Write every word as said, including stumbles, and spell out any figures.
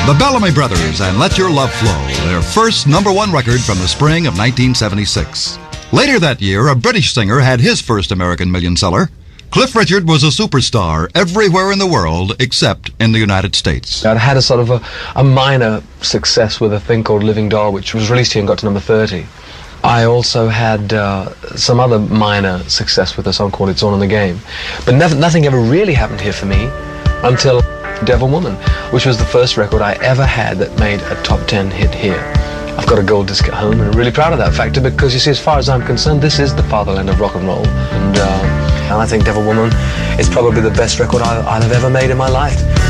The Bellamy Brothers and Let Your Love Flow, their first number one record from the spring of nineteen seventy-six. Later that year, a British singer had his first American million seller. Cliff Richard was a superstar everywhere in the world except in the United States. I'd had a sort of a, a minor success with a thing called Living Doll, which was released here and got to number thirty. I also had uh, some other minor success with a song called It's All in the Game. But never, nothing ever really happened here for me until Devil Woman, which was the first record I ever had that made a top ten hit here. I've got a gold disc at home and I'm really proud of that factor because, you see, as far as I'm concerned, this is the fatherland of rock and roll. And, uh, and I think Devil Woman is probably the best record I, I've ever made in my life.